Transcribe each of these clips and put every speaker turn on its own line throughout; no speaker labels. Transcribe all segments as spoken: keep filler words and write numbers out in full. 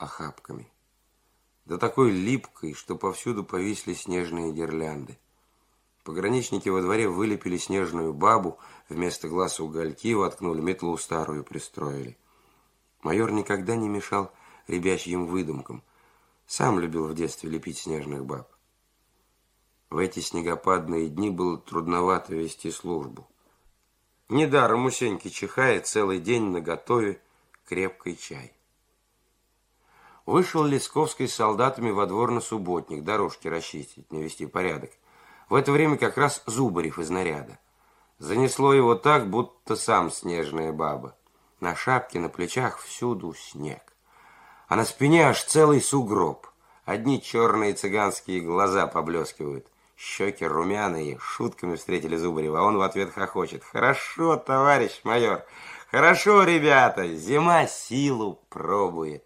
охапками. Да такой липкой, что повсюду повисли снежные гирлянды. Пограничники во дворе вылепили снежную бабу, вместо глаз угольки воткнули, метлу старую пристроили. Майор никогда не мешал ребячьим выдумкам. Сам любил в детстве лепить снежных баб. В эти снегопадные дни было трудновато вести службу. Недаром у Сеньки чихает целый день наготове крепкий чай. Вышел Лесковский с солдатами во двор на субботник, дорожки расчистить, навести порядок. В это время как раз Зубарев из наряда. Занесло его так, будто сам снежная баба. На шапке, на плечах всюду снег. А на спине аж целый сугроб. Одни черные цыганские глаза поблескивают. Щеки румяные, шутками встретили Зубарева, а он в ответ хохочет. Хорошо, товарищ майор, хорошо, ребята, зима силу пробует.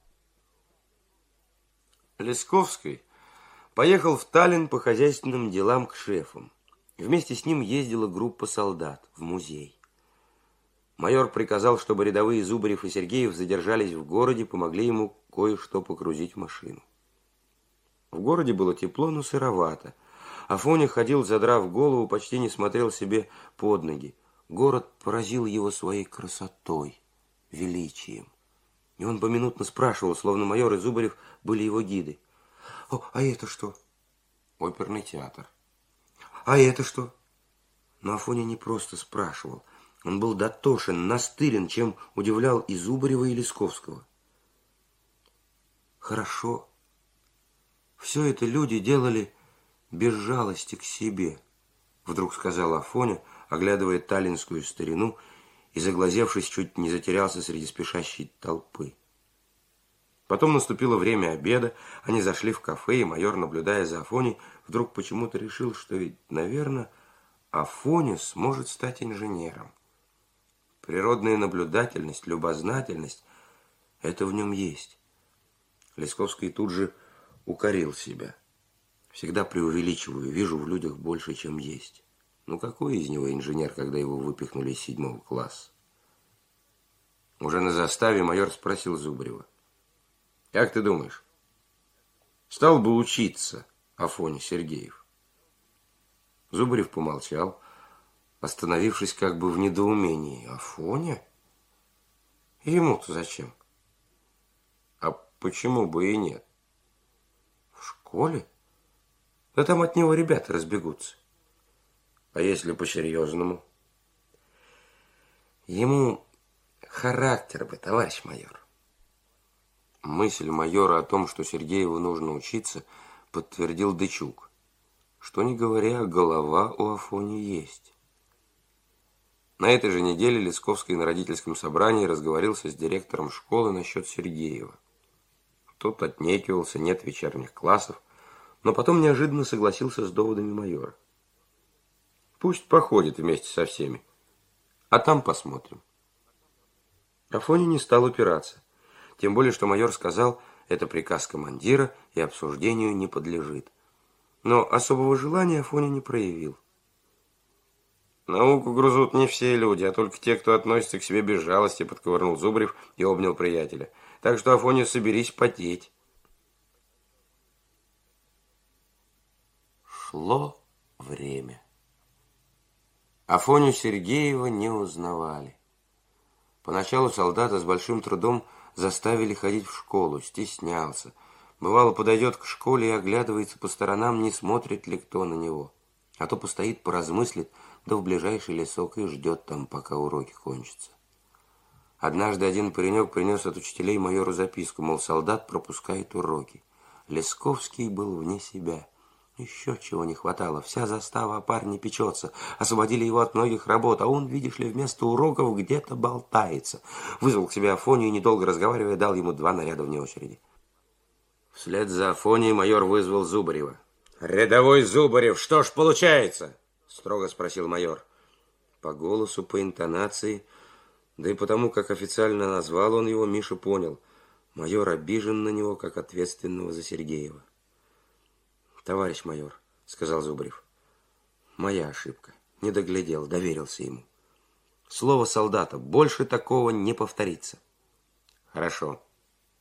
Лесковский поехал в Таллин по хозяйственным делам к шефам. Вместе с ним ездила группа солдат в музей. Майор приказал, чтобы рядовые Зубарев и Сергеев задержались в городе, помогли ему кое-что погрузить в машину. В городе было тепло, но сыровато. Афоня ходил, задрав голову, почти не смотрел себе под ноги. Город поразил его своей красотой, величием. И он поминутно спрашивал, словно майор и Зубарев были его гиды. О, а это что? Оперный театр. А это что? Но Афоня не просто спрашивал. Он был дотошен, настырен, чем удивлял и Зубарева, и Лесковского. Хорошо. Все это люди делали без жалости к себе, вдруг сказала Афоня, оглядывая таллинскую старину, и, заглазевшись, чуть не затерялся среди спешащей толпы. Потом наступило время обеда, они зашли в кафе, и майор, наблюдая за Афоней, вдруг почему-то решил, что ведь, наверное, Афоня сможет стать инженером. Природная наблюдательность, любознательность – это в нем есть. Лесковский тут же укорил себя. Всегда преувеличиваю, вижу в людях больше, чем есть. Ну какой из него инженер, когда его выпихнули из седьмого класса? Уже на заставе майор спросил Зубарева. Как ты думаешь, стал бы учиться Афоня Сергеев? Зубарев помолчал, остановившись как бы в недоумении. Афоня? Ему-то зачем? А почему бы и нет? В школе? Да там от него ребята разбегутся. А если по-серьезному? Ему характер бы, товарищ майор. Мысль майора о том, что Сергееву нужно учиться, подтвердил Дычук. Что ни говоря, голова у Афони есть. На этой же неделе Лесковский на родительском собрании разговорился с директором школы насчет Сергеева. Тот отнекивался, нет вечерних классов, но потом неожиданно согласился с доводами майора. Пусть походит вместе со всеми, а там посмотрим. Афоня не стал упираться, тем более, что майор сказал, это приказ командира и обсуждению не подлежит. Но особого желания Афоня не проявил. Науку грызут не все люди, а только те, кто относится к себе без жалости, подковырнул Зубарев и обнял приятеля. Так что, Афоня, соберись потеть. Шло время. Афоню Сергеева не узнавали. Поначалу солдата с большим трудом заставили ходить в школу, стеснялся. Бывало, подойдет к школе и оглядывается по сторонам, не смотрит ли кто на него. А то постоит, поразмыслит, да в ближайший лесок и ждет там, пока уроки кончатся. Однажды один паренек принес от учителей майору записку, мол, солдат пропускает уроки. Лесковский был вне себя. Еще чего не хватало. Вся застава о парне печется. Освободили его от многих работ, а он, видишь ли, вместо уроков где-то болтается. Вызвал к себе Афонию и, недолго разговаривая, дал ему два наряда вне очереди. Вслед за Афонией майор вызвал Зубарева. «Рядовой Зубарев, что ж получается?» Строго спросил майор. По голосу, по интонации, да и потому, как официально назвал он его, Миша понял. Майор обижен на него, как ответственного за Сергеева. «Товарищ майор», — сказал Зубарев, — «моя ошибка. Не доглядел, доверился ему. Слово солдата, больше такого не повторится». «Хорошо.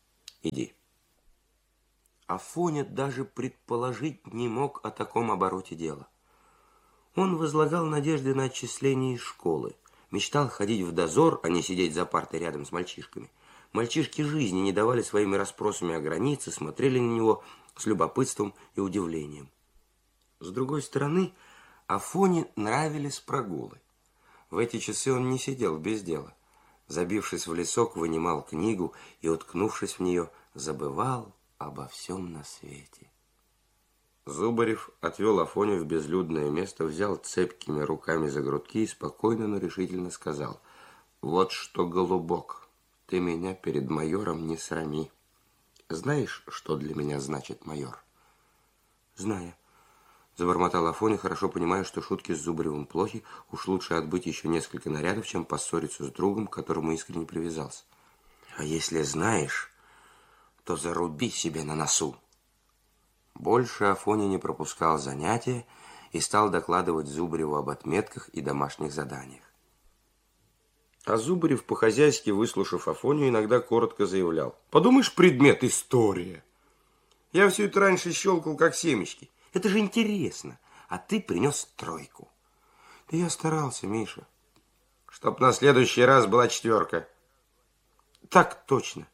Иди. Афоня даже предположить не мог о таком обороте дела. Он возлагал надежды на отчисление из школы, мечтал ходить в дозор, а не сидеть за партой рядом с мальчишками. Мальчишки жизни не давали своими расспросами о границе, смотрели на него с любопытством и удивлением. С другой стороны, Афоне нравились прогулы. В эти часы он не сидел без дела. Забившись в лесок, вынимал книгу и, уткнувшись в нее, забывал обо всем на свете. Зубарев отвел Афоню в безлюдное место, взял цепкими руками за грудки и спокойно, но решительно сказал: «Вот что, голубок, ты меня перед майором не срами. Знаешь, что для меня значит майор?» «Знаю», — забормотал Афоня, хорошо понимая, что шутки с Зубаревым плохи, уж лучше отбыть еще несколько нарядов, чем поссориться с другом, к которому искренне привязался. «А если знаешь, то заруби себе на носу». Больше Афоня не пропускал занятия и стал докладывать Зубареву об отметках и домашних заданиях. А Зубарев, по-хозяйски выслушав Афоню, иногда коротко заявлял: «Подумаешь, предмет история. Я все это раньше щелкал, как семечки. Это же интересно. А ты принес тройку». «Да я старался, Миша». «Чтоб на следующий раз была четверка». «Так точно».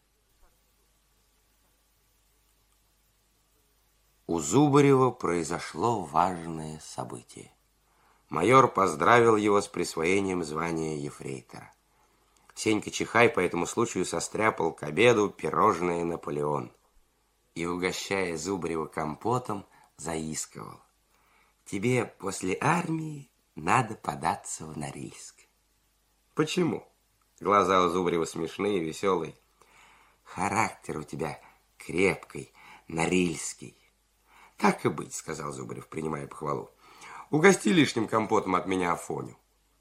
У Зубарева произошло важное событие. Майор поздравил его с присвоением звания ефрейтора. Сенька Чихай по этому случаю состряпал к обеду пирожное «Наполеон» и, угощая Зубарева компотом, заискивал: «Тебе после армии надо податься в Норильск». «Почему?» Глаза у Зубарева смешные, веселые. «Характер у тебя крепкий, норильский». «Так и быть», — сказал Зубарев, принимая похвалу. «Угости лишним компотом от меня Афоню».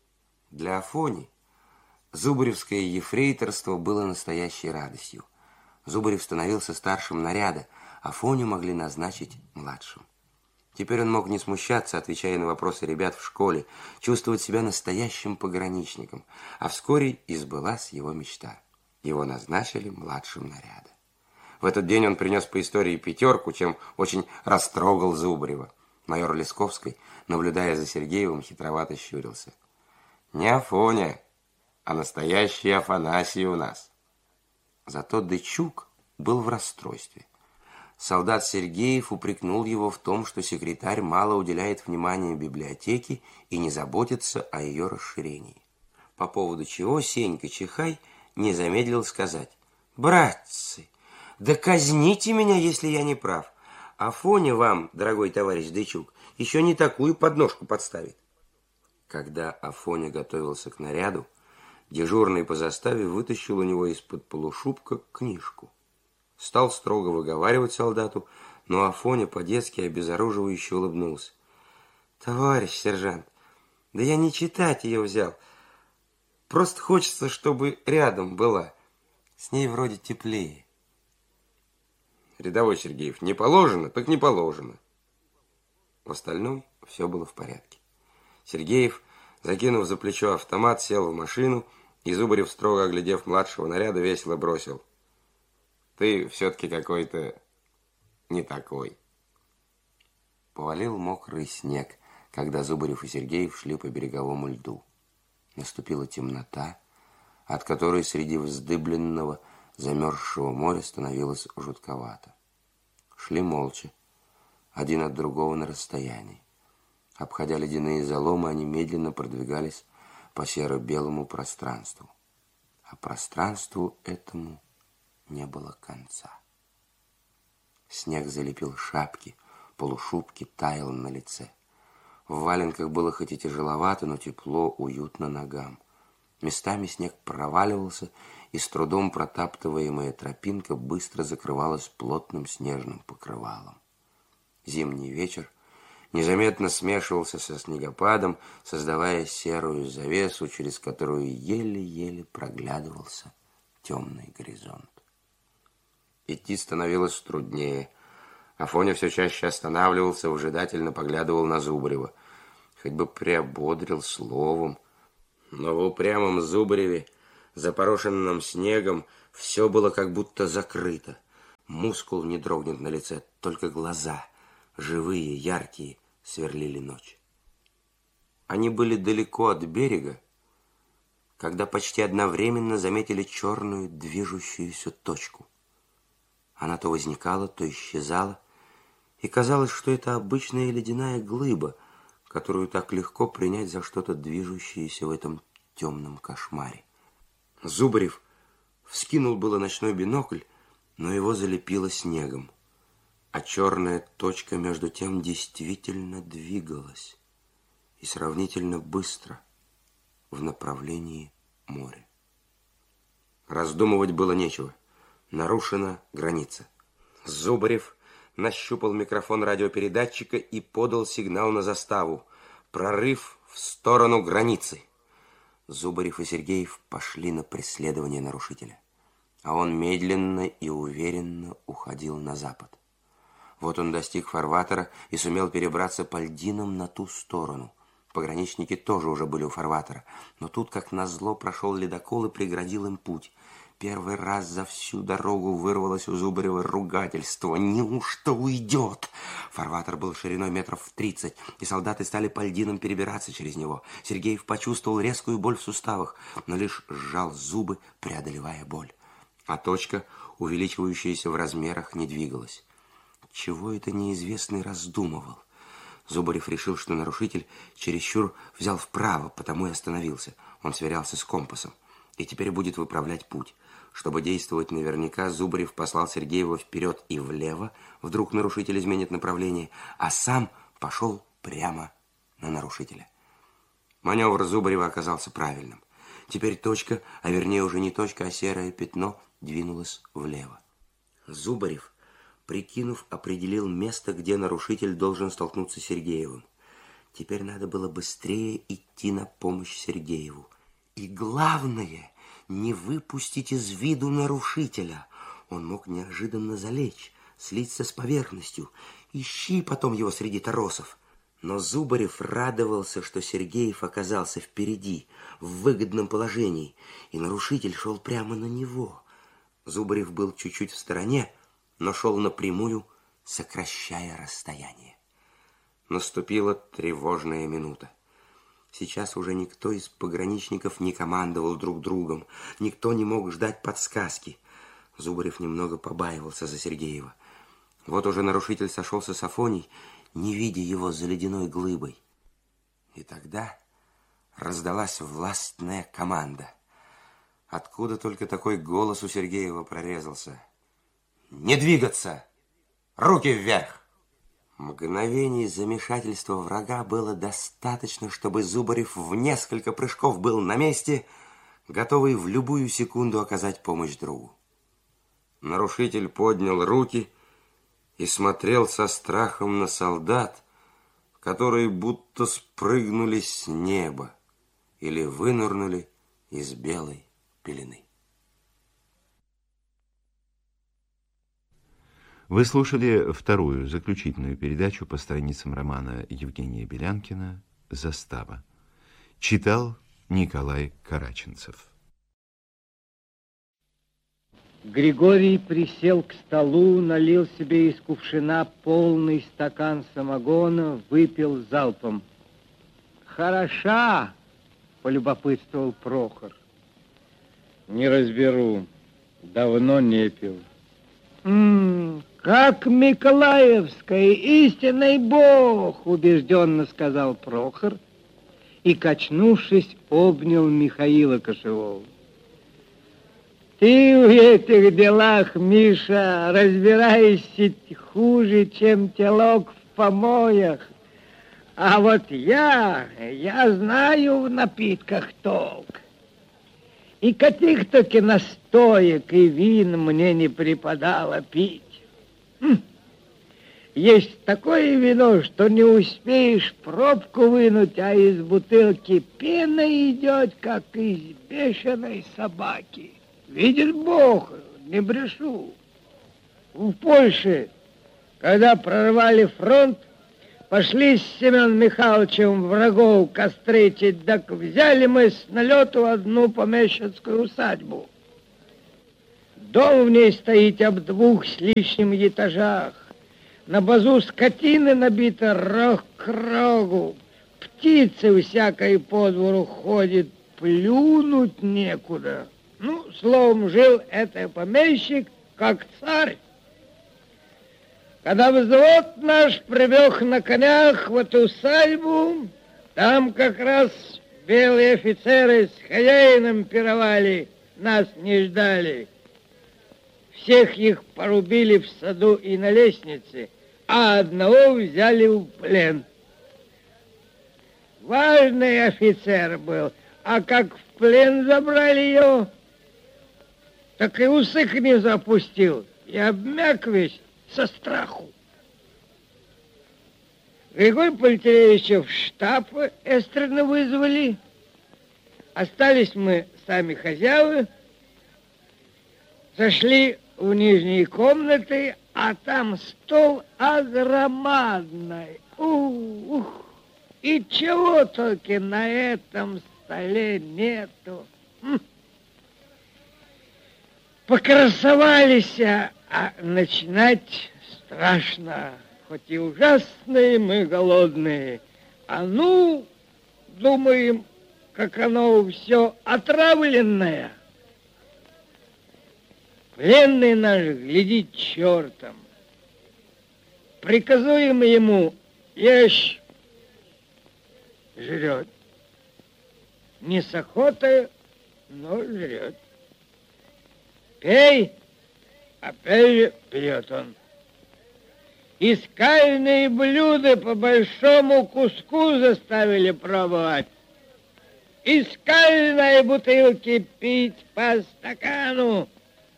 Для Афони зубаревское ефрейторство было настоящей радостью. Зубарев становился старшим наряда, Афоню могли назначить младшим. Теперь он мог не смущаться, отвечая на вопросы ребят в школе, чувствовать себя настоящим пограничником, а вскоре и сбылась его мечта. Его назначили младшим наряда. В этот день он принес по истории пятерку, чем очень растрогал Зубарева. Майор Лесковский, наблюдая за Сергеевым, хитровато щурился. «Не Афоня, а настоящий Афанасий у нас». Зато Дычук был в расстройстве. Солдат Сергеев упрекнул его в том, что секретарь мало уделяет внимания библиотеке и не заботится о ее расширении. По поводу чего Сенька Чихай не замедлил сказать: «Братцы, да казните меня, если я не прав. Афоня вам, дорогой товарищ Дычук, еще не такую подножку подставит». Когда Афоня готовился к наряду, дежурный по заставе вытащил у него из-под полушубка книжку. Стал строго выговаривать солдату, но Афоня по-детски обезоруживающе улыбнулся. «Товарищ сержант, да я не читать ее взял. Просто хочется, чтобы рядом была. С ней вроде теплее». «Рядовой Сергеев, не положено, так не положено». В остальном все было в порядке. Сергеев, закинув за плечо автомат, сел в машину, и Зубарев, строго оглядев младшего наряда, весело бросил: «Ты все-таки какой-то не такой». Повалил мокрый снег, когда Зубарев и Сергеев шли по береговому льду. Наступила темнота, от которой среди вздыбленного, замерзшего моря становилось жутковато. Шли молча, один от другого на расстоянии. Обходя ледяные заломы, они медленно продвигались по серо-белому пространству. А пространству этому не было конца. Снег залепил шапки, полушубки, таял на лице. В валенках было хоть и тяжеловато, но тепло, уютно ногам. Местами снег проваливался, и с трудом протаптываемая тропинка быстро закрывалась плотным снежным покрывалом. Зимний вечер незаметно смешивался со снегопадом, создавая серую завесу, через которую еле-еле проглядывался темный горизонт. Идти становилось труднее. Афоня все чаще останавливался, выжидательно поглядывал на Зубарева. Хоть бы приободрил словом. Но в упрямом Зубареве, запорошенном снегом, все было как будто закрыто. мускул не дрогнет на лице, только глаза, живые, яркие, сверлили ночь. Они были далеко от берега, когда почти одновременно заметили черную движущуюся точку. Она то возникала, то исчезала, и казалось, что это обычная ледяная глыба, которую так легко принять за что-то движущееся в этом темном кошмаре. Зубарев вскинул было ночной бинокль, но его залепило снегом, а черная точка между тем действительно двигалась, и сравнительно быстро, в направлении моря. Раздумывать было нечего. Нарушена граница. Зубарев нащупал микрофон радиопередатчика и подал сигнал на заставу. Прорыв в сторону границы. Зубарев и Сергеев пошли на преследование нарушителя, а он медленно и уверенно уходил на запад. Вот он достиг фарватера и сумел перебраться по льдинам на ту сторону. Пограничники тоже уже были у фарватера, но тут, как назло, прошел ледокол и преградил им путь. Первый раз за всю дорогу вырвалось у Зубарева ругательство. Неужто уйдет? Фарватер был шириной метров в тридцать, и солдаты стали по льдинам перебираться через него. Сергеев почувствовал резкую боль в суставах, но лишь сжал зубы, преодолевая боль. А точка, увеличивающаяся в размерах, не двигалась. Чего это неизвестный раздумывал? Зубарев решил, что нарушитель чересчур взял вправо, потому и остановился. Он сверялся с компасом и теперь будет выправлять путь. Чтобы действовать наверняка, Зубарев послал Сергеева вперед и влево, вдруг нарушитель изменит направление, а сам пошел прямо на нарушителя. Маневр Зубарева оказался правильным. Теперь точка, а вернее уже не точка, а серое пятно, двинулась влево. Зубарев, прикинув, определил место, где нарушитель должен столкнуться с Сергеевым. Теперь надо было быстрее идти на помощь Сергееву. И главное, не выпустить из виду нарушителя. Он мог неожиданно залечь, слиться с поверхностью. Ищи потом его среди торосов. Но Зубарев радовался, что Сергеев оказался впереди, в выгодном положении, и нарушитель шел прямо на него. Зубарев был чуть-чуть в стороне, но шел напрямую, сокращая расстояние. Наступила тревожная минута. Сейчас уже никто из пограничников не командовал друг другом, никто не мог ждать подсказки. Зубарев немного побаивался за Сергеева. Вот уже нарушитель сошелся с Афоней, не видя его за ледяной глыбой. И тогда раздалась властная команда. Откуда только такой голос у Сергеева прорезался? «Не двигаться! Руки вверх!» Мгновений замешательства врага было достаточно, чтобы Зубарев в несколько прыжков был на месте, готовый в любую секунду оказать помощь другу. Нарушитель поднял руки и смотрел со страхом на солдат, которые будто спрыгнули с неба или вынырнули из белой пелены.
Вы слушали вторую, заключительную передачу по страницам романа Евгения Белянкина «Застава». Читал Николай Караченцев.
Григорий присел к столу, налил себе из кувшина полный стакан самогона, выпил залпом. «Хороша!» — полюбопытствовал Прохор. «Не разберу. Давно не пил». «М-м, как Миколаевская, истинный бог!» — убежденно сказал Прохор и, качнувшись, обнял Михаила Кошевого. «Ты в этих делах, Миша, разбираешься хуже, чем телок в помоях. А вот я, я знаю в напитках толк. И каких-таки настоек и вин мне не припадало пить. Хм. Есть такое вино, что не успеешь пробку вынуть, а из бутылки пена идет, как из бешеной собаки. Видит Бог, не брешу. В Польше, когда прорвали фронт, пошли с Семеном Михайловичем врагов костричить, так взяли мы с налету одну помещицкую усадьбу. Дом в ней стоит об двух с лишним этажах. На базу скотины набита рог к рогу. Птицы всякой по двору ходит, плюнуть некуда. Ну, словом, жил этот помещик как царь. Когда взвод наш прибег на конях в эту усадьбу, там как раз белые офицеры с хозяином пировали, нас не ждали. Всех их порубили в саду и на лестнице, а одного взяли в плен. Важный офицер был, а как в плен забрали ее, так и усык не запустил, и обмяк весь со страху. Григория Пантелеича в штаб экстренно вызвали. Остались мы сами хозяева. Зашли в нижние комнаты, а там стол огромадный. Ух! И чего только на этом столе нету. Покрасовались, а начинать страшно. Хоть и ужасные мы голодные. А ну, думаем, как оно все отравленное. Пленный наш глядит чертом. Приказуем ему: ешь. Жрет. Не с охотой, но жрет. Пей, опять же пьет он. И скальные блюда по большому куску заставили пробовать. И скальные бутылки пить по стакану.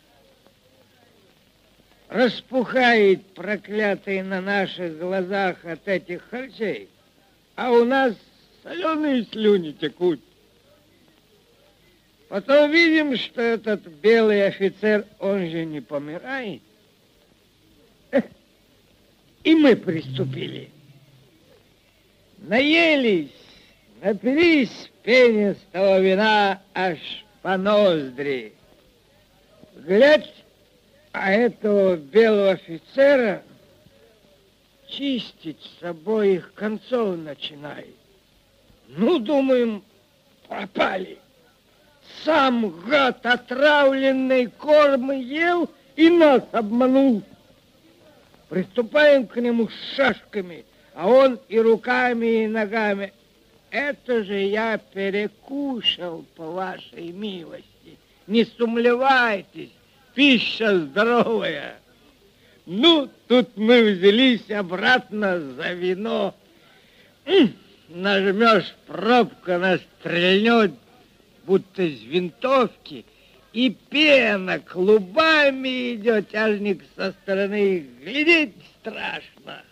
Распухает проклятый на наших глазах от этих харчей, а у нас соленые слюни текут. Потом видим, что этот белый офицер, он же не помирает. И мы приступили. Наелись, напились пенистого вина аж по ноздри. Глядь, а этого белого офицера чистить с обоих концов начинает. Ну, думаем, пропали. Сам гад отравленный корм ел и нас обманул. Приступаем к нему с шашками, а он и руками, и ногами. Это же я перекушал, по вашей милости. Не сумлевайтесь, пища здоровая. Ну, тут мы взялись обратно за вино. Нажмешь пробку, она стрельнет, будто из винтовки, и пена клубами идет, тяжник со стороны, глядеть страшно.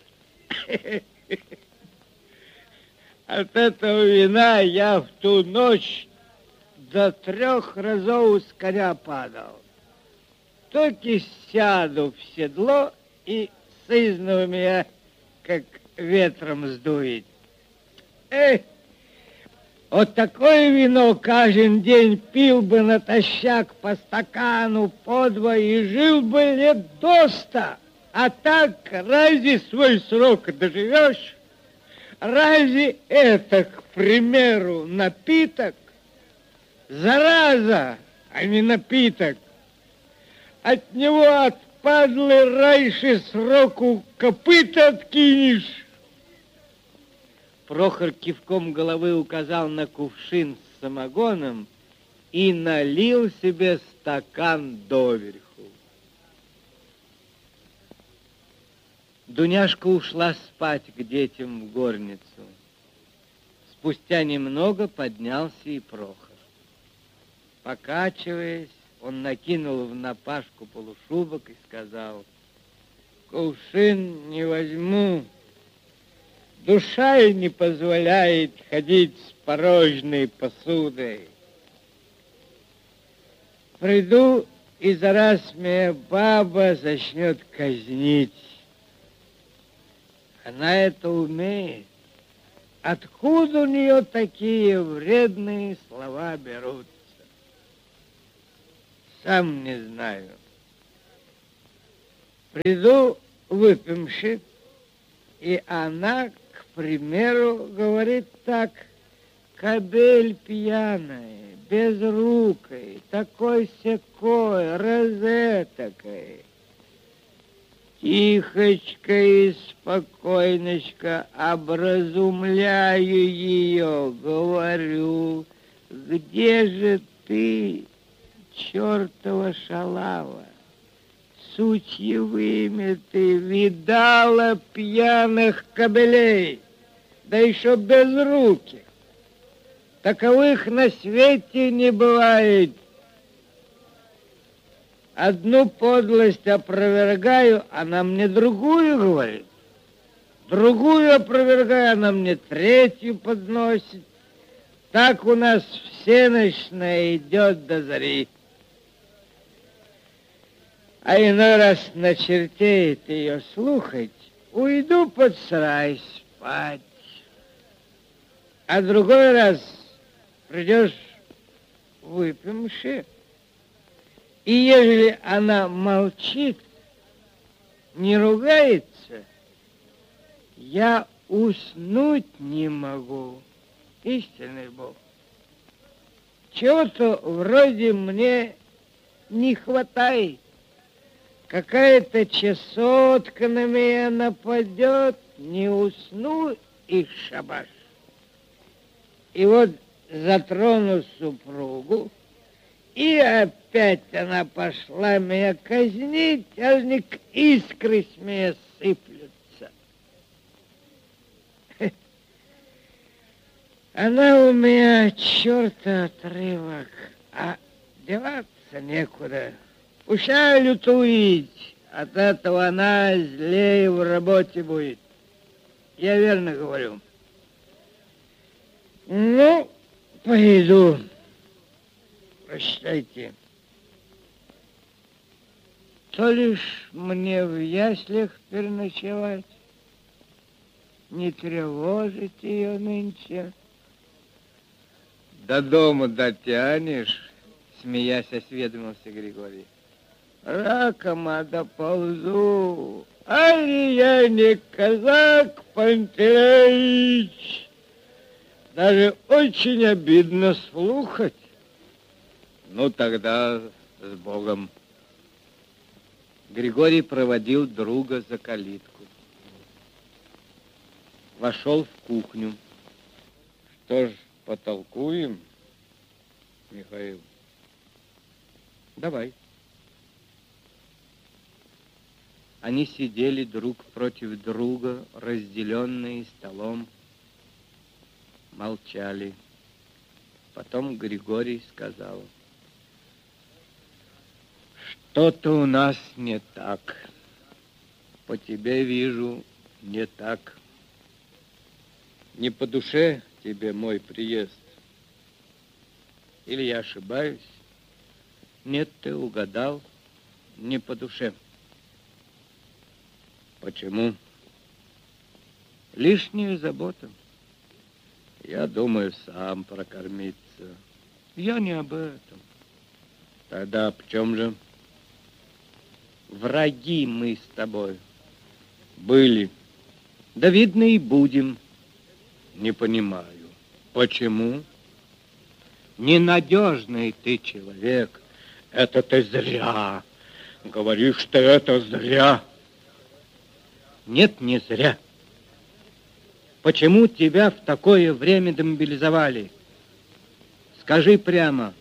От этого вина я в ту ночь до трех разов с коня падал. Только сяду в седло, и сызново меня как ветром сдует. Эх! Вот такое вино каждый день пил бы натощак по стакану, по два, и жил бы лет до ста. А так разве свой срок доживешь? Разве это, к примеру, напиток? Зараза, а не напиток. От него отпадлы раньше сроку копыта откинешь. Прохор кивком головы указал на кувшин с самогоном и налил себе стакан доверху. Дуняшка ушла спать к детям в горницу. Спустя немного поднялся и Прохор. Покачиваясь, он накинул в напашку полушубок и сказал: «Кувшин не возьму. Душа и не позволяет ходить с порожней посудой. Приду, и за раз меня баба начнет казнить. Она это умеет. Откуда у нее такие вредные слова берутся? Сам не знаю. Приду выпивши, и она, к примеру, говорит так: кобель пьяная, безрукой, такой-сякой, розетокой. Тихочка и спокойночка образумляю ее, говорю: где же ты, чертова шалава? Сучьевыми ты видала пьяных кобелей, да еще безруких. Таковых на свете не бывает. Одну подлость опровергаю, она мне другую говорит. Другую опровергаю, она мне третью подносит. Так у нас всенощная идет до зари. А иной раз начертеет ее слухать, уйду под сарай спать. А другой раз придешь выпивши, и ежели она молчит, не ругается, я уснуть не могу. Истинный Бог. Чего-то вроде мне не хватает. Какая-то чесотка на меня нападет, не усну и шабаш. И вот затрону супругу, и опять она пошла меня казнить, аж не к искры с меня сыплются. Она у меня черта отрывок, а деваться некуда. Пущай лютует, от этого она злее в работе будет. Я верно говорю. Ну, пойду. Прощайте. То лишь мне в яслях переночевать, не тревожить ее нынче. До дома дотянешь, смеясь, осведомился Григорий. Раком доползу. Ай, я не казак, Пантелеич. Даже очень обидно слухать. Ну, тогда с Богом. Григорий проводил друга за калитку. Вошел в кухню. Что ж, потолкуем, Михаил? Давай. Они сидели друг против друга, разделенные столом, молчали. Потом Григорий сказал: что-то у нас не так. По тебе вижу, не так. Не по душе тебе мой приезд? Или я ошибаюсь? Нет, ты угадал, не по душе. Почему? Лишняя забота. Я думаю, сам прокормиться. Я не об этом. Тогда об чем же? Враги мы с тобой. Были. Да, видно, и будем. Не понимаю. Почему? Ненадежный ты человек. Это ты зря. Говоришь ты это зря. Нет, не зря. Почему тебя в такое время демобилизовали? Скажи прямо.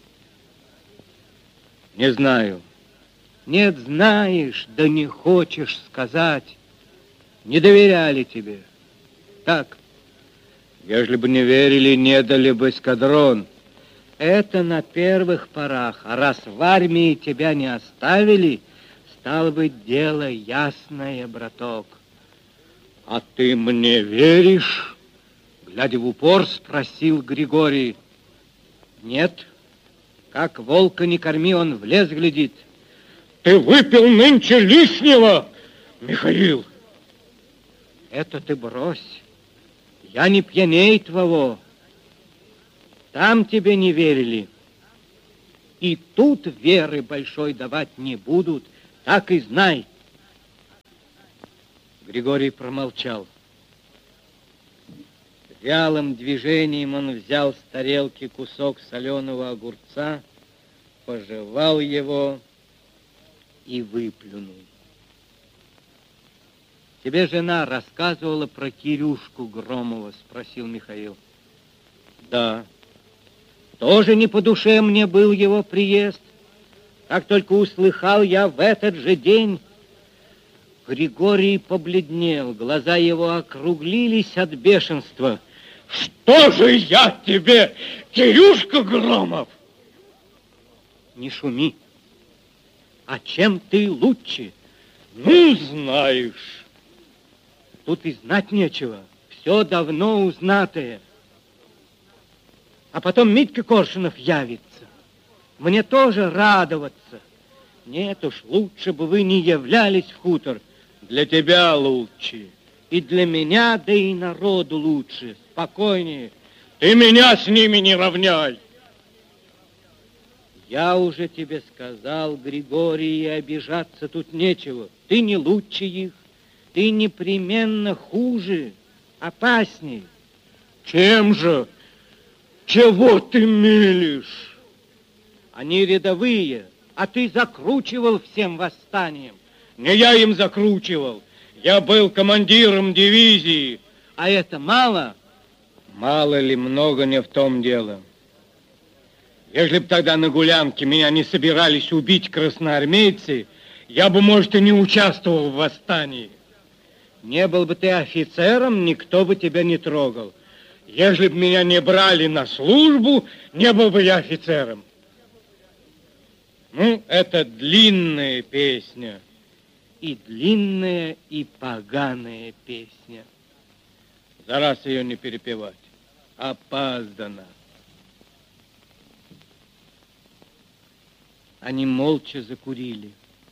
Не знаю. Нет, знаешь, да не хочешь сказать. Не доверяли тебе. Так. Ежели бы не верили, не дали бы эскадрон. Это на первых порах. А раз в армии тебя не оставили, стало быть, дело ясное, браток. А ты мне веришь? Глядя в упор, спросил Григорий. Нет. Как волка не корми, он в лес глядит. Ты выпил нынче лишнего, Михаил. Это ты брось. Я не пьяней твоего. Там тебе не верили. И тут веры большой давать не будут, так и знай. Григорий промолчал. Вялым движением он взял с тарелки кусок соленого огурца, пожевал его и выплюнул. Тебе жена рассказывала про Кирюшку Громова, спросил Михаил. Да. Тоже не по душе мне был его приезд. Как только услыхал я в этот же день, Григорий побледнел, глаза его округлились от бешенства. Что же я тебе, Кирюшка Громов? Не шуми. А чем ты лучше? Ну, знаешь. Тут и знать нечего. Все давно узнатое. А потом Митька Коршунов явится. Мне тоже радоваться. Нет уж, лучше бы вы не являлись в хутор. Для тебя лучше. И для меня, да и народу лучше. Спокойнее. Ты меня с ними не равняй. Я уже тебе сказал, Григорий, и обижаться тут нечего. Ты не лучше их. Ты непременно хуже, опаснее. Чем же? Чего ты мелешь? Они рядовые, а ты закручивал всем восстанием. Не я им закручивал. Я был командиром дивизии. А это мало? Мало ли, много не в том дело. Если бы тогда на гулянке меня не собирались убить красноармейцы, я бы, может, и не участвовал в восстании. Не был бы ты офицером, никто бы тебя не трогал. Если бы меня не брали на службу, не был бы я офицером. Ну, это длинная песня. И длинная, и поганая песня. За раз ее не перепевать. Опаздано. Они молча закурили.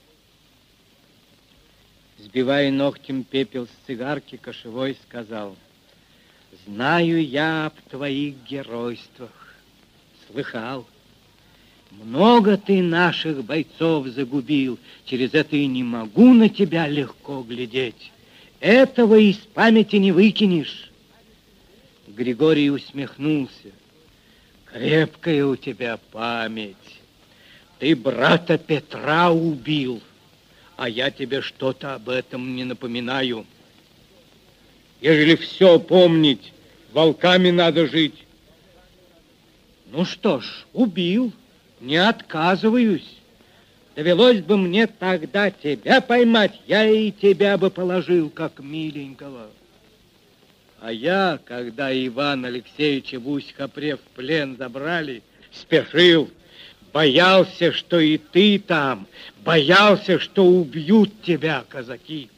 Сбивая ногтем пепел с цигарки, Кошевой сказал: знаю я об твоих геройствах. Слыхал. Много ты наших бойцов загубил. Через это и не могу на тебя легко глядеть. Этого из памяти не выкинешь. Григорий усмехнулся. Крепкая у тебя память. Ты брата Петра убил, а я тебе что-то об этом не напоминаю. Ежели все помнить, волками надо жить. Ну что ж, убил, не отказываюсь. Довелось бы мне тогда тебя поймать, я и тебя бы положил, как миленького. А я, когда Ивана Алексеевича в Усть-Хапре в плен забрали, спешил. Боялся, что и ты там, боялся, что убьют тебя казаки.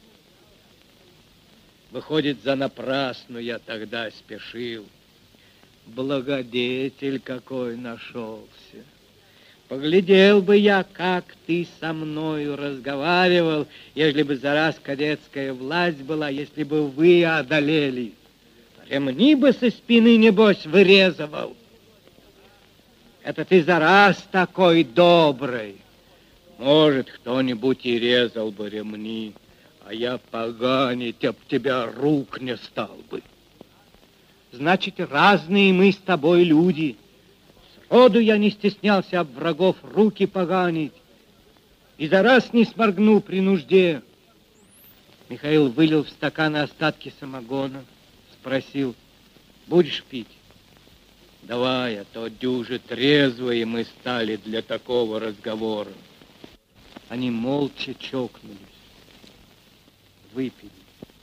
Выходит, занапрасну я тогда спешил. Благодетель какой нашелся. Поглядел бы я, как ты со мною разговаривал, если бы за раз кадетская власть была, если бы вы одолели. Ремни бы со спины, небось, вырезывал. Это ты за раз такой добрый. Может, кто-нибудь и резал бы ремни, а я поганить об тебя рук не стал бы. Значит, разные мы с тобой люди. Сроду я не стеснялся об врагов руки поганить. И за раз не сморгну при нужде. Михаил вылил в стаканы остатки самогона, спросил: будешь пить? Давай, а то дюже трезвые мы стали для такого разговора. Они молча чокнулись, выпили.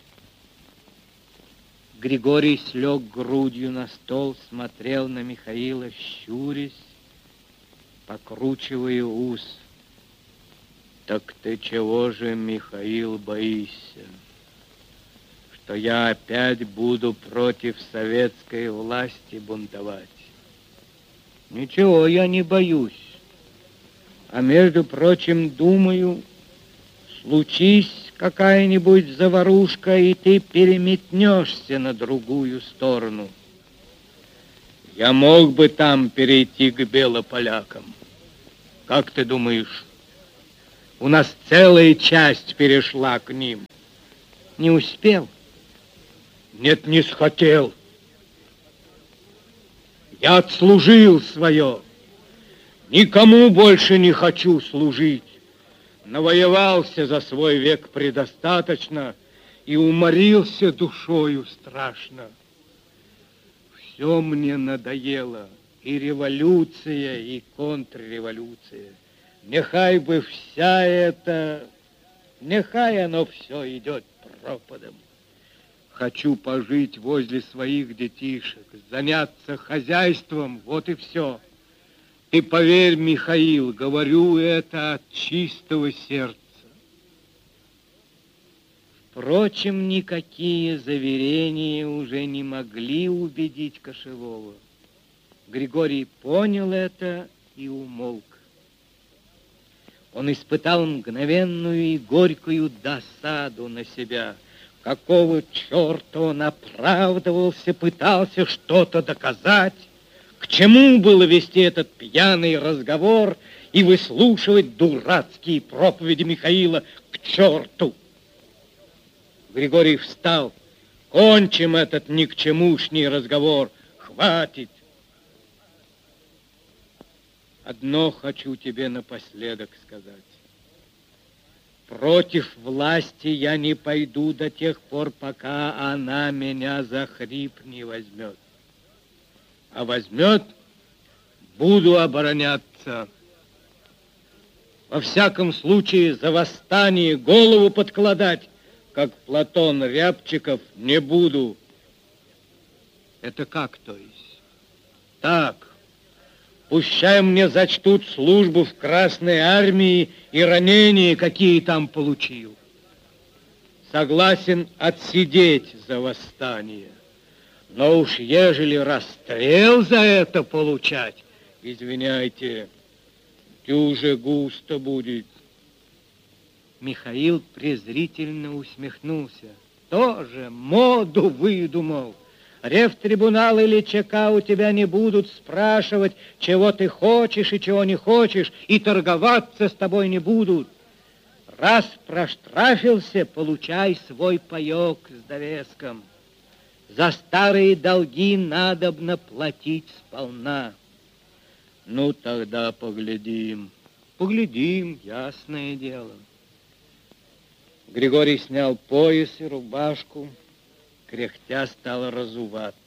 Григорий слег грудью на стол, смотрел на Михаила, щурясь, покручивая ус. Так ты чего же, Михаил, боишься? Что я опять буду против советской власти бунтовать? Ничего я не боюсь. А между прочим, думаю, случись какая-нибудь заварушка, и ты переметнешься на другую сторону. Я мог бы там перейти к белополякам. Как ты думаешь? У нас целая часть перешла к ним. Не успел?
Нет, не схотел. Я отслужил свое. Никому больше не хочу служить. Навоевался за свой век предостаточно и уморился душою страшно. Все мне надоело, и революция, и контрреволюция. Нехай бы вся эта, нехай оно все идет пропадом. Хочу пожить возле своих детишек, заняться хозяйством, вот и все. Ты поверь, Михаил, говорю это от чистого сердца.
Впрочем, никакие заверения уже не могли убедить Кошевого. Григорий понял это и умолк. Он испытал мгновенную и горькую досаду на себя. Какого черта он оправдывался, пытался что-то доказать? К чему было вести этот пьяный разговор и выслушивать дурацкие проповеди Михаила? К черту! Григорий встал. Кончим этот ни к чемушний разговор. Хватит. Одно хочу тебе напоследок сказать. Против власти я не пойду до тех пор, пока она меня за хрип не возьмет. А возьмет, буду обороняться. Во всяком случае, за восстание голову подкладать, как Платон Рябчиков, не буду. Это как, то есть? Так. Пущай мне зачтут службу в Красной Армии и ранения, какие там получил. Согласен отсидеть за восстание. Но уж ежели расстрел за это получать, извиняйте, дюже густо будет. Михаил презрительно усмехнулся. Тоже моду выдумал. Ревтрибунал или ЧК у тебя не будут спрашивать, чего ты хочешь и чего не хочешь, и торговаться с тобой не будут. Раз проштрафился, получай свой паёк с довеском. За старые долги надобно платить сполна. Ну, тогда поглядим. Поглядим, ясное дело. Григорий снял пояс и рубашку, кряхтя стал разуваться.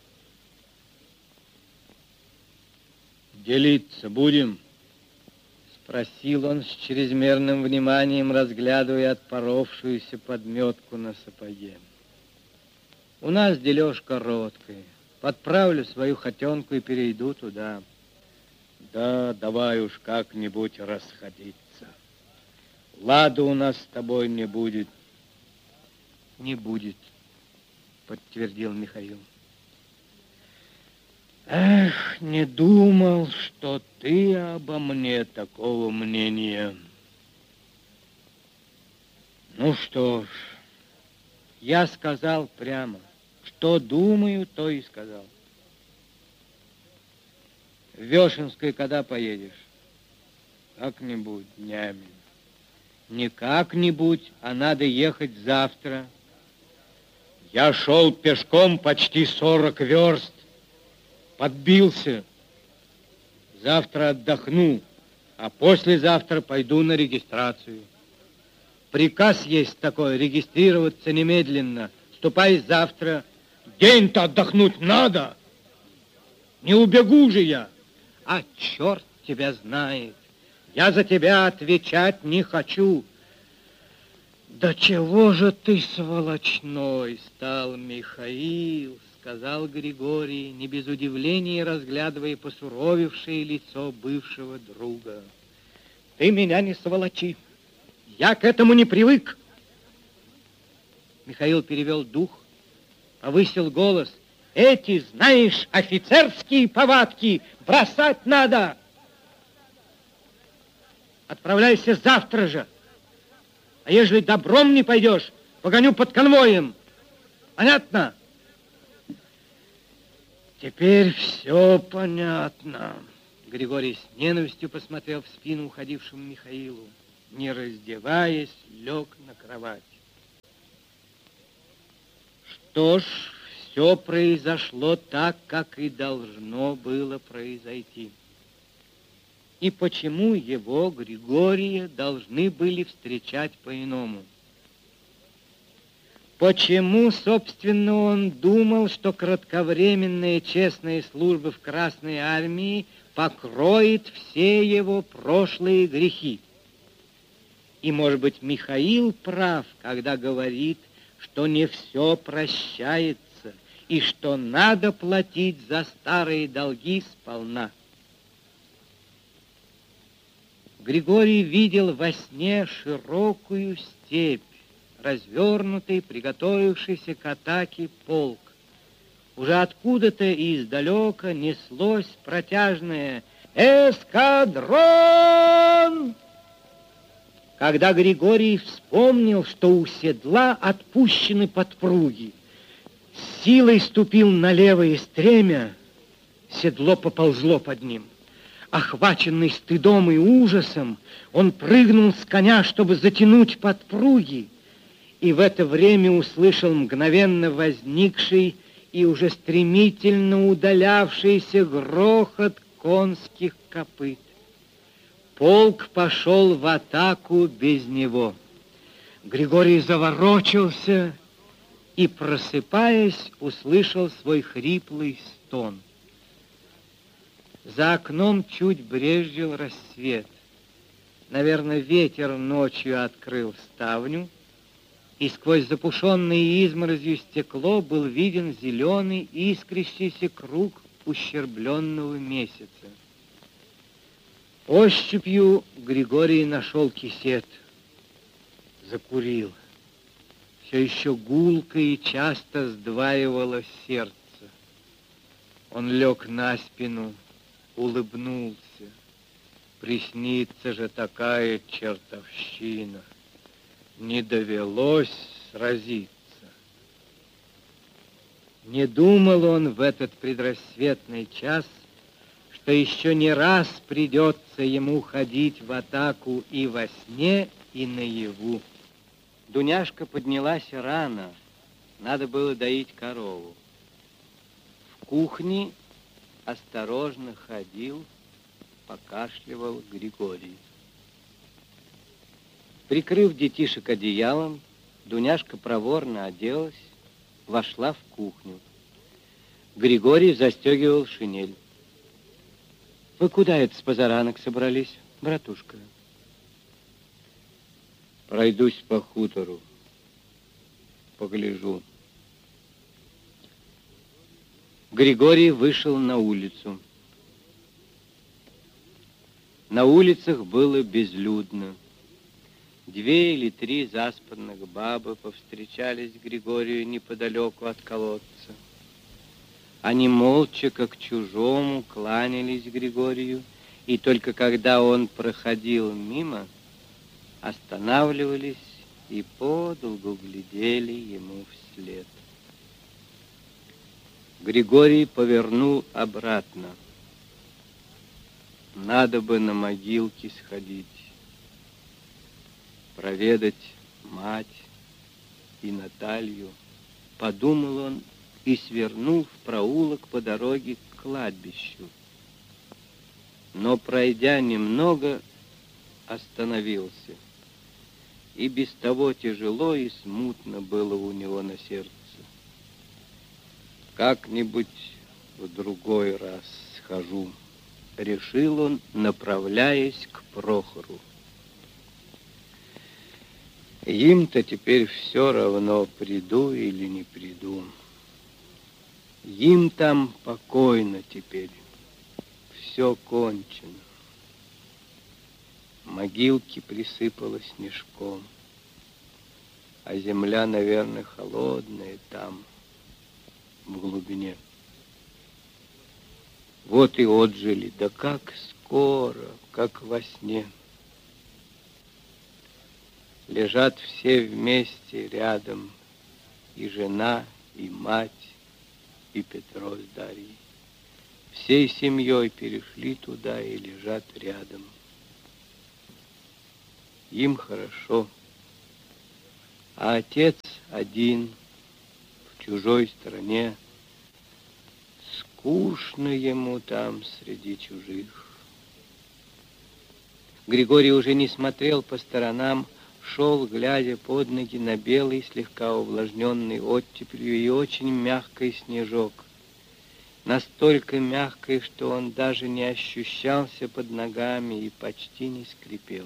Делиться будем?
Спросил он с чрезмерным вниманием, разглядывая отпоровшуюся подметку на сапоге. У нас дележ короткий. Подправлю свою хотенку и перейду туда.
Да, давай уж как-нибудь расходиться. Лада у нас с тобой не будет.
Не будет, подтвердил Михаил. Эх, не думал, что ты обо мне такого мнения. Ну что ж, я сказал прямо, что думаю, то и сказал. В Вешенское когда поедешь? Как-нибудь днями. Не как-нибудь, а надо ехать завтра.
Я шел пешком почти сорок верст. Подбился. Завтра отдохну, а послезавтра пойду на регистрацию.
Приказ есть такой, регистрироваться немедленно. Ступай завтра.
День-то отдохнуть надо. Не убегу же я.
А черт тебя знает. Я за тебя отвечать не хочу. Да чего же ты сволочной стал, Михаил, сказал Григорий, не без удивления разглядывая посуровевшее лицо бывшего друга. Ты меня не сволочи. Я к этому не привык. Михаил перевел дух, повысил голос. Эти, знаешь, офицерские повадки бросать надо. Отправляйся завтра же. А ежели добром не пойдешь, погоню под конвоем. Понятно? Теперь все понятно. Григорий с ненавистью посмотрел в спину уходившему Михаилу. Не раздеваясь, лег на кровать. Что ж, все произошло так, как и должно было произойти. И почему его, Григория, должны были встречать по-иному? Почему, собственно, он думал, что кратковременная честная служба в Красной армии покроет все его прошлые грехи? И, может быть, Михаил прав, когда говорит, что не все прощается, и что надо платить за старые долги сполна. Григорий видел во сне широкую степь, развернутый, приготовившийся к атаке полк. Уже откуда-то издалека неслось протяжное «Эскадрон!». Когда Григорий вспомнил, что у седла отпущены подпруги, с силой ступил на левое стремя, седло поползло под ним. Охваченный стыдом и ужасом, он прыгнул с коня, чтобы затянуть подпруги, и в это время услышал мгновенно возникший и уже стремительно удалявшийся грохот конских копыт. Полк пошел в атаку без него. Григорий заворочился и, просыпаясь, услышал свой хриплый стон. За окном чуть брезжил рассвет. Наверное, ветер ночью открыл ставню, и сквозь запушенное изморозью стекло был виден зеленый искрящийся круг ущербленного месяца. Ощупью Григорий нашел кисет, закурил. Все еще гулко и часто сдваивало сердце. Он лег на спину, улыбнулся. Приснится же такая чертовщина. Не довелось сразиться. Не думал он в этот предрассветный час, что еще не раз придется ему ходить в атаку и во сне, и наяву. Дуняшка поднялась рано, надо было доить корову. В кухне осторожно ходил, покашливал Григорий. Прикрыв детишек одеялом, Дуняшка проворно оделась, вошла в кухню. Григорий застегивал шинель. Вы куда это с позаранок собрались, братушка?
Пройдусь по хутору, погляжу.
Григорий вышел на улицу. На улицах было безлюдно. Две или три заспанных бабы повстречались Григорию неподалеку от колодца. Они молча, как чужому, кланялись Григорию, и только когда он проходил мимо, останавливались и подолгу глядели ему вслед. Григорий повернул обратно. Надо бы на могилки сходить, проведать мать и Наталью, подумал он и свернул в проулок по дороге к кладбищу. Но, пройдя немного, остановился. И без того тяжело и смутно было у него на сердце. Как-нибудь в другой раз схожу, решил он, направляясь к Прохору. Им-то теперь все равно, приду или не приду. Им там покойно теперь, все кончено. Могилки присыпало снежком, а земля, наверное, холодная там, в глубине. Вот и отжили, да как скоро, как во сне. Лежат все вместе рядом, и жена, и мать, и Петро с Дарьей. Всей семьей перешли туда и лежат рядом. Им хорошо, а отец один
в чужой стране. Скучно ему там среди чужих. Григорий уже не смотрел по сторонам, шел, глядя под ноги на белый, слегка увлажненный оттепелью и очень мягкий снежок. Настолько мягкий, что он даже не ощущался под ногами и почти не скрипел.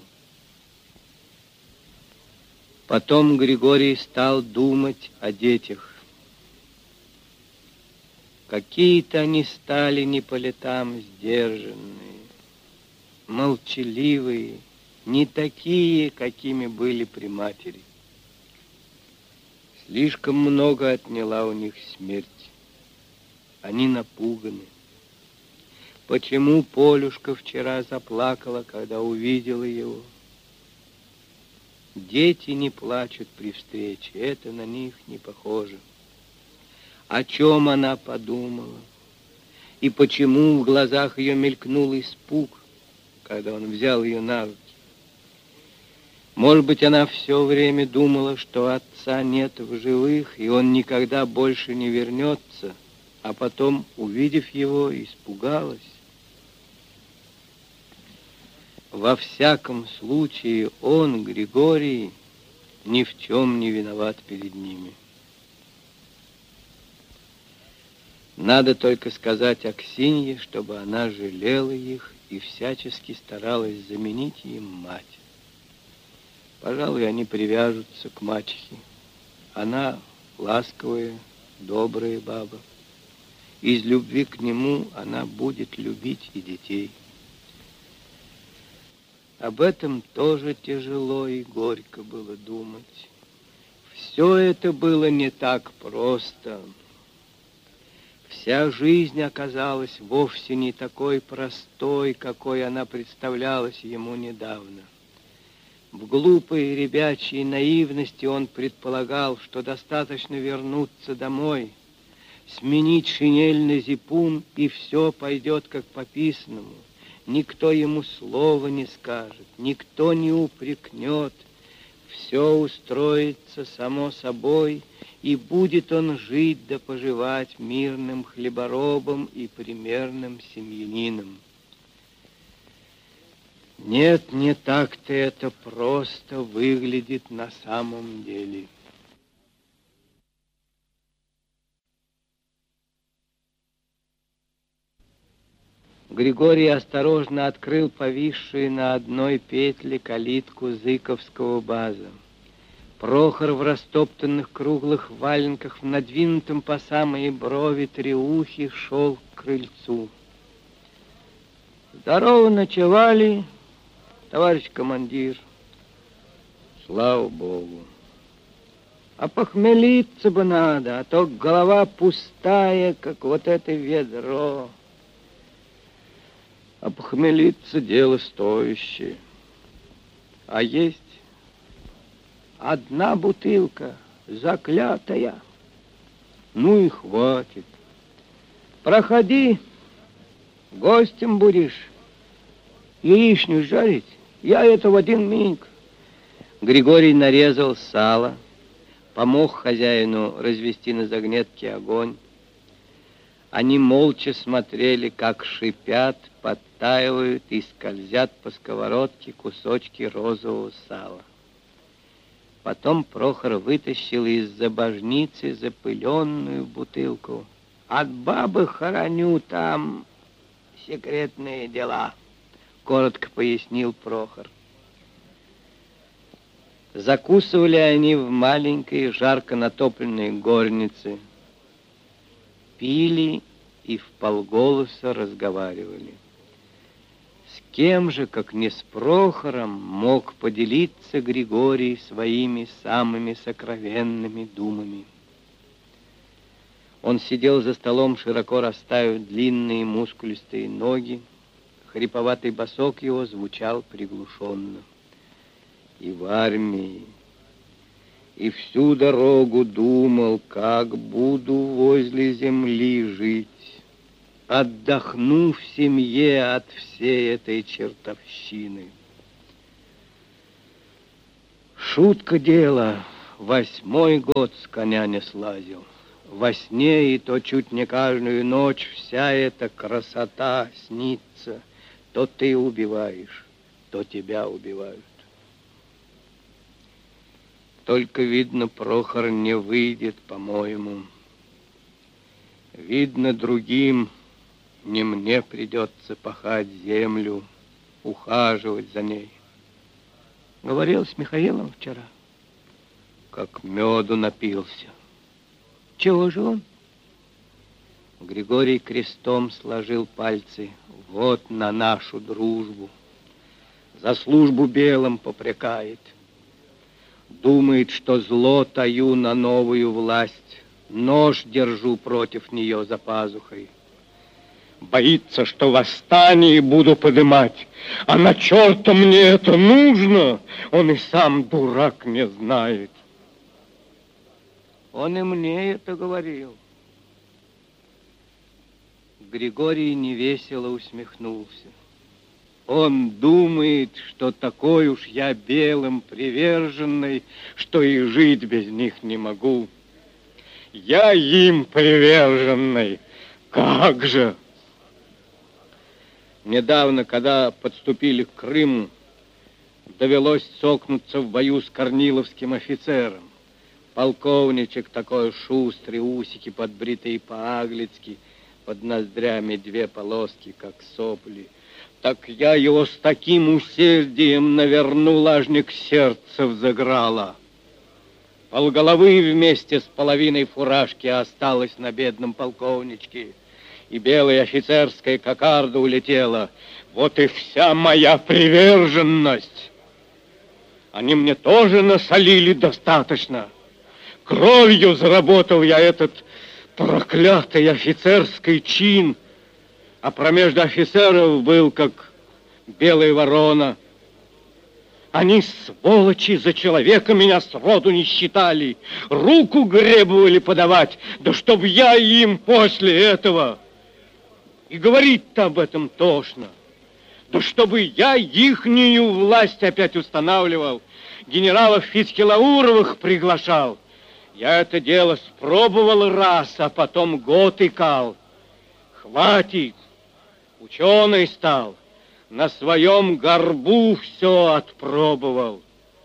Потом Григорий стал думать о детях. Какие-то они стали не по летам сдержанные, молчаливые, не такие, какими были при матери. Слишком много отняла у них смерть. Они напуганы. Почему Полюшка вчера заплакала, когда увидела его? Дети не плачут при встрече, это на них не похоже. О чем она подумала? И почему в глазах ее мелькнул испуг, когда он взял ее на руки? Может быть, она все время думала, что отца нет в живых, и он никогда больше не вернется, а потом, увидев его, испугалась. Во всяком случае, он, Григорий, ни в чем не виноват перед ними. Надо только сказать Аксинье, чтобы она жалела их и всячески старалась заменить им мать. Пожалуй, они привяжутся к мачехе. Она ласковая, добрая баба. Из любви к нему она будет любить и детей. Об этом тоже тяжело и горько было думать. Все это было не так просто. Вся жизнь оказалась вовсе не такой простой, какой она представлялась ему недавно. В глупой ребячьей наивности он предполагал, что достаточно вернуться домой, сменить шинель на зипун, и все пойдет как по писанному. Никто ему слова не скажет, никто не упрекнет. Все устроится само собой, и будет он жить да поживать мирным хлеборобом и примерным семьянином. Нет, не так-то это просто выглядит на самом деле. Григорий осторожно открыл повисшую на одной петле калитку Зыковского база. Прохор в растоптанных круглых валенках, в надвинутом по самые брови треухе, шел к крыльцу. «Здорово ночевали, товарищ командир». «Слава Богу». «А похмелиться бы надо, а то голова пустая, как вот это ведро». «А похмелиться дело стоящее. А есть одна бутылка, заклятая». «Ну и хватит. Проходи, гостем будешь. Яичню жарить? Я это в один миг». Григорий нарезал сало, помог хозяину развести на загнетке огонь. Они молча смотрели, как шипят, подтаивают и скользят по сковородке кусочки розового сала. Потом Прохор вытащил из-за божницы запыленную бутылку. «От бабы хороню, там секретные дела», — коротко пояснил Прохор. Закусывали они в маленькой, жарко натопленной горнице. Пили и вполголоса разговаривали. С кем же, как не с Прохором, мог поделиться Григорий своими самыми сокровенными думами? Он сидел за столом, широко расставив длинные мускулистые ноги. Хриповатый босок его звучал приглушенно. И в армии, и всю дорогу думал, как буду возле земли жить, отдохну в семье от всей этой чертовщины. Шутка дело, восьмой год с коня не слазил. Во сне и то чуть не каждую ночь вся эта красота снится. То ты убиваешь, то тебя убивают. Только, видно, Прохор не выйдет, по-моему. Видно, другим, не мне придется пахать землю, ухаживать за ней.
Говорил с Михаилом вчера.
Как меду напился.
Чего же он?
Григорий крестом сложил пальцы. Вот на нашу дружбу. За службу белым попрекает. Думает, что зло таю на новую власть. Нож держу против нее за пазухой. Боится, что восстание буду подымать. А на черта мне это нужно? Он и сам дурак не знает.
Он и мне это говорил.
Григорий невесело усмехнулся. Он думает, что такой уж я белым приверженный, что и жить без них не могу. Я им приверженный. Как же! Недавно, когда подступили к Крыму, довелось цокнуться в бою с корниловским офицером. Полковничек такой шустрый, усики подбритые по-аглицки, под ноздрями две полоски, как сопли. Так я его с таким усердием наверну, лажник сердца взыграла. Полголовы вместе с половиной фуражки осталось на бедном полковничке, и белая офицерская кокарда улетела. Вот и вся моя приверженность. Они мне тоже насолили достаточно. Кровью заработал я этот проклятый офицерский чин, а промежду офицеров был как белая ворона. Они, сволочи, за человека меня сроду не считали, руку гребовали подавать, да чтоб я им после этого. И говорить-то об этом тошно. Да чтобы я ихнюю власть опять устанавливал, генералов Фицкелауровых приглашал. Я это дело спробовал раз, а потом год икал. Хватит, ученый стал, на своем горбу все отпробовал.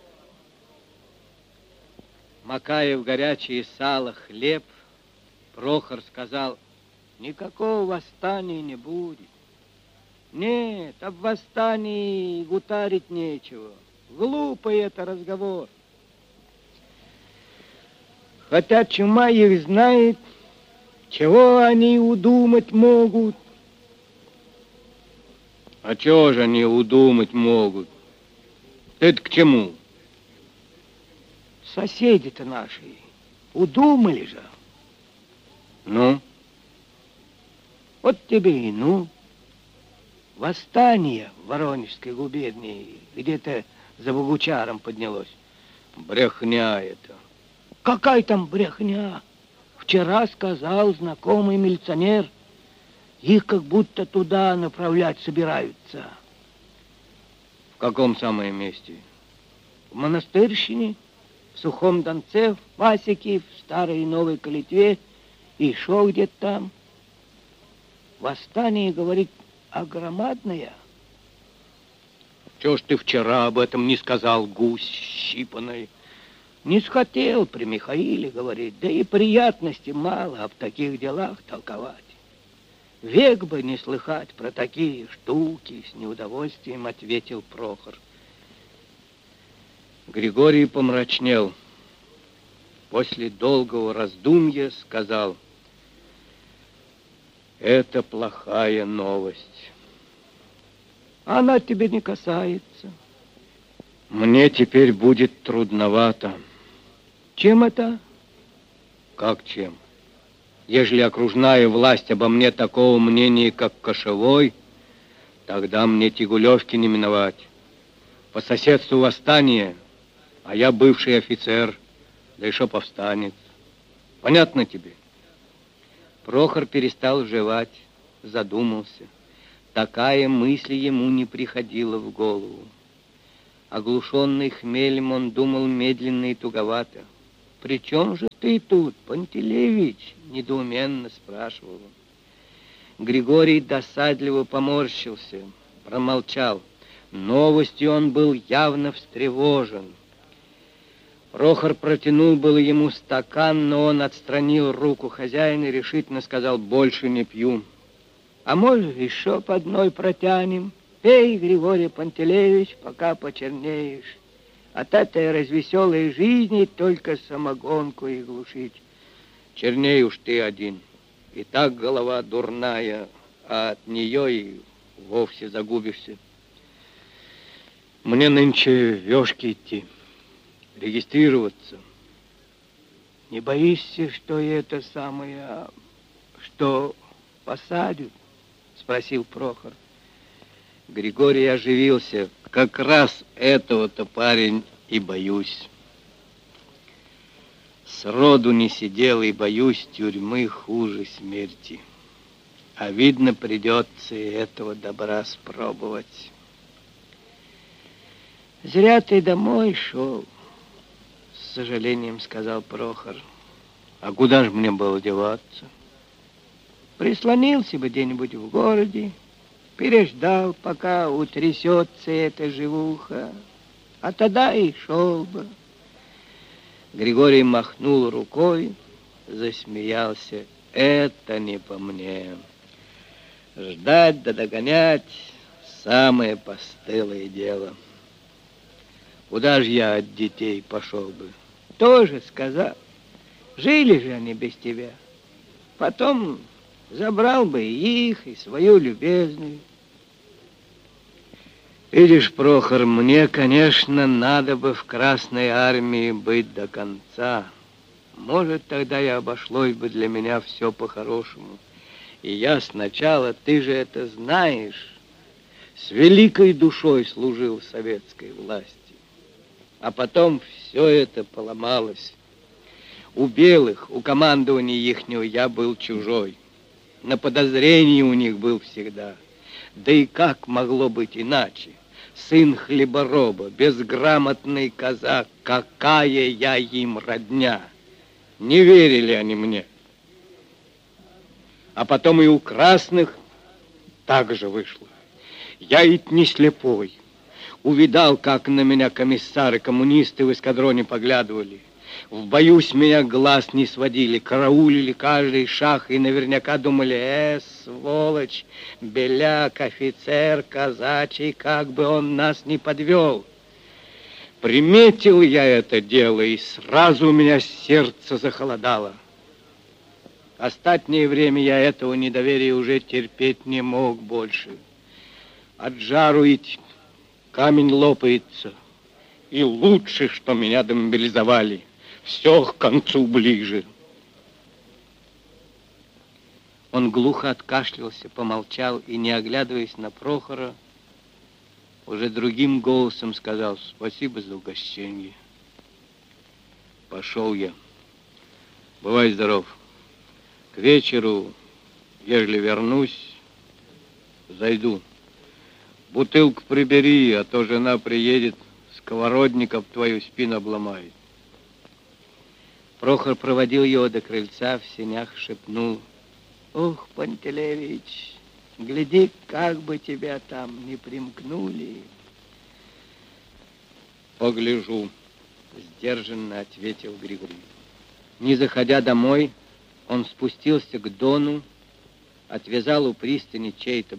Макая в горячее сало хлеб, Прохор сказал: никакого восстания не будет. Нет, об восстании гутарить нечего. Глупый это разговор. Хотя чума их знает, чего они удумать могут. А чего же они удумать могут? Это к чему?
Соседи-то наши удумали же.
Ну?
Вот тебе и ну. Восстание в Воронежской губернии где-то за Богучаром поднялось.
Брехня это.
Какая там брехня? Вчера сказал знакомый милиционер, их как будто туда направлять собираются.
В каком самом месте?
В Монастырщине, в Сухом Донце, в Пасеке, в Старой и Новой Калитве, и еще где-то там. Восстание, говорит, огромадное.
Чего ж ты вчера об этом не сказал, гусь щипаный?
Не схотел при Михаиле говорить, да и приятности мало об таких делах толковать. Век бы не слыхать про такие штуки, с неудовольствием ответил Прохор.
Григорий помрачнел. После долгого раздумья сказал: это плохая новость.
Она тебе не касается.
Мне теперь будет трудновато.
Чем это?
Как чем? Ежели окружная власть обо мне такого мнения, как Кошевой, тогда мне Тягулевки не миновать. По соседству восстание, а я бывший офицер, да еще повстанец. Понятно тебе?
Прохор перестал жевать, задумался. Такая мысль ему не приходила в голову. Оглушенный хмелем, он думал медленно и туговато.
при чем же ты тут, Пантелеевич? Недоуменно спрашивал он. Григорий досадливо поморщился, промолчал. Новостью он был явно встревожен. Прохор протянул было ему стакан, но он отстранил руку хозяина и решительно сказал: больше не пью. А может, еще по одной протянем? Пей, Григорий Пантелеевич, пока почернеешь. От этой развеселой жизни только самогонку и глушить. Черней уж ты один. И так голова дурная, а от нее и вовсе загубишься. Мне нынче в вёшки идти, регистрироваться. Не боишься, что это самое, что посадят? Спросил Прохор. Григорий оживился. Как раз этого-то, парень, и боюсь. Сроду не сидел и боюсь тюрьмы хуже смерти. А видно, придется и этого добра спробовать. Зря ты домой шел, с сожалением сказал Прохор. А куда же мне было деваться? Прислонился бы где-нибудь в городе, переждал, пока утрясется эта живуха, а тогда и шел бы. Григорий махнул рукой, засмеялся. Это не по мне. Ждать да догонять — самое постылое дело. Куда же я от детей пошел бы? Тоже сказал. Жили же они без тебя. Потом забрал бы и их, и свою любезную. Видишь, Прохор, мне, конечно, надо бы в Красной Армии быть до конца. Может, тогда и обошлось бы для меня все по-хорошему. И я сначала, ты же это знаешь, с великой душой служил в советской власти. А потом все это поломалось. У белых, у командования ихнего я был чужой. На подозрении у них был всегда. Да и как могло быть иначе? Сын хлебороба, безграмотный казак, какая я им родня. Не верили они мне. А потом и у красных так же вышло. Я ведь не слепой. Увидал, как на меня комиссары-коммунисты в эскадроне поглядывали. В бою с меня глаз не сводили, караулили каждый шаг и наверняка думали: э, сволочь, беляк, офицер казачий, как бы он нас не подвел. Приметил я это дело, и сразу у меня сердце захолодало. Остатнее время я этого недоверия уже терпеть не мог больше. От жару ведь камень лопается. И лучше, что меня демобилизовали. Все к концу ближе. Он глухо откашлялся, помолчал и, не оглядываясь на Прохора, уже другим голосом сказал: спасибо за угощение. Пошел я. Бывай здоров. К вечеру, ежели вернусь, зайду. Бутылку прибери, а то жена приедет, сковородников твою спину обломает. Прохор проводил его до крыльца, в сенях шепнул: ох, Пантелеевич, гляди, как бы тебя там не примкнули. Погляжу, сдержанно ответил Григорий. Не заходя домой, он спустился к Дону, отвязал у пристани чей-то